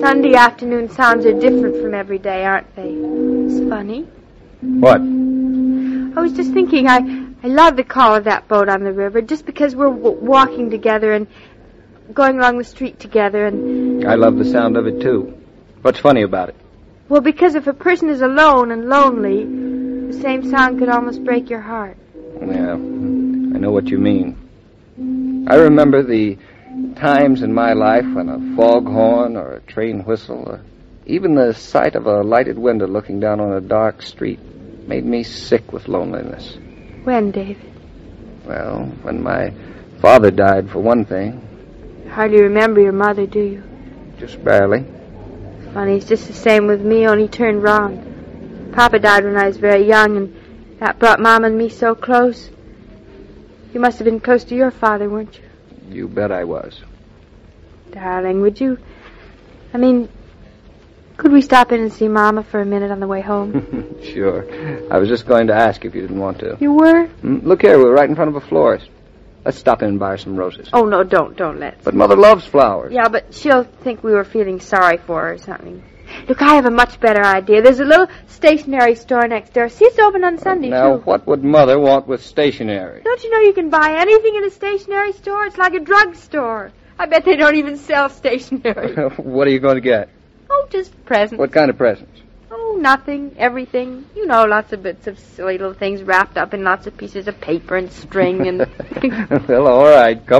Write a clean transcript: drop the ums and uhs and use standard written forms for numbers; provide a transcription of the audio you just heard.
Sunday afternoon sounds are different from every day, aren't they? It's funny. What? I was just thinking, I love the call of that boat on the river, just because we're walking together and going along the street together and... I love the sound of it, too. What's funny about it? Well, because if a person is alone and lonely, the same sound could almost break your heart. Yeah, I know what you mean. I remember the times in my life when a foghorn or a train whistle or even the sight of a lighted window looking down on a dark street made me sick with loneliness. When, David? Well, when my father died, for one thing. Hardly remember your mother, do you? Just barely. Funny, it's just the same with me, only turned wrong. Papa died when I was very young, and that brought Mom and me so close. You must have been close to your father, weren't you? You bet I was. Darling, would you... could we stop in and see Mama for a minute on the way home? Sure. I was just going to ask if you didn't want to. You were? Look here, we're right in front of a florist. Let's stop in and buy her some roses. Oh, no, don't let's. But Mother loves flowers. Yeah, but she'll think we were feeling sorry for her or something. Look, I have a much better idea. There's a little stationery store next door. See, it's open on Sunday, Now, too. what would Mother want with stationery? Don't you know you can buy anything in a stationery store? It's like a drugstore. I bet they don't even sell stationery. What are you going to get? Oh, just presents. What kind of presents? Oh, nothing, everything. You know, lots of bits of silly little things wrapped up in lots of pieces of paper and string and... Well, all right. Come